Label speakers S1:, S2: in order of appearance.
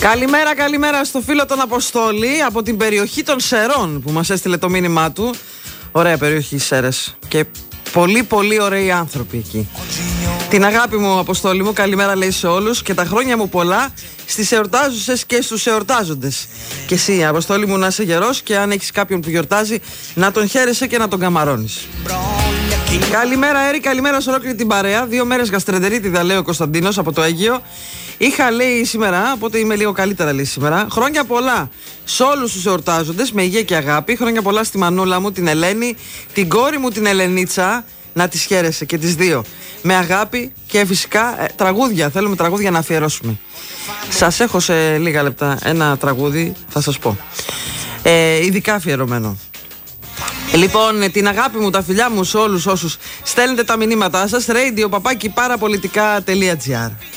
S1: Καλημέρα στο φίλο τον Αποστόλη από την περιοχή των Σερών που μας έστειλε το μήνυμά του. Ωραία περιοχή οι Σέρες και πολύ ωραίοι άνθρωποι εκεί. Την αγάπη μου, Αποστόλη μου, καλημέρα λέει σε όλους και τα χρόνια μου πολλά στις εορτάζουσες και στους εορτάζοντες. Και εσύ, Αποστόλη μου, να είσαι γερός και αν έχεις κάποιον που γιορτάζει να τον χαίρεσαι και να τον καμαρώνεις. Καλημέρα Έρη, καλημέρα σε ολόκληρη την παρέα. 2 μέρες γαστρεντερίτιδα λέει ο Κωνσταντίνος από το Αίγυο. Είχα λέει σήμερα, οπότε είμαι λίγο καλύτερα λέει σήμερα. Χρόνια πολλά σε όλους τους εορτάζοντες με υγεία και αγάπη. Χρόνια πολλά στη μανούλα μου την Ελένη, την κόρη μου την Ελενίτσα. Να τις χαίρεσαι και τις δύο με αγάπη και φυσικά τραγούδια. Θέλουμε τραγούδια να αφιερώσουμε. Σας έχω σε λίγα λεπτά ένα τραγούδι, θα σας πω, ειδικά αφιερωμένο. Λοιπόν, την αγάπη μου, τα φιλιά μου σε όλους όσους στέλνετε τα μηνύματά σας. radio@parapolitica.gr.